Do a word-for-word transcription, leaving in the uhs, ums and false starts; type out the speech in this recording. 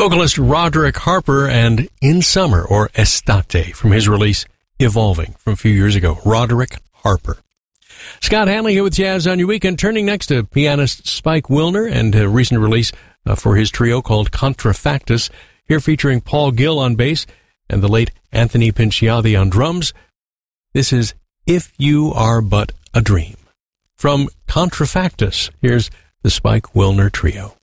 Vocalist Roderick Harper and In Summer, or Estate, from his release Evolving from a few years ago. Roderick Harper. Scott Hanley here with Jazz on Your Weekend, turning next to pianist Spike Wilner and a recent release uh, for his trio called Contrafactus, here featuring Paul Gill on bass and the late Anthony Pinciati on drums. This is If You Are But a Dream. From Contrafactus, here's the Spike Wilner Trio.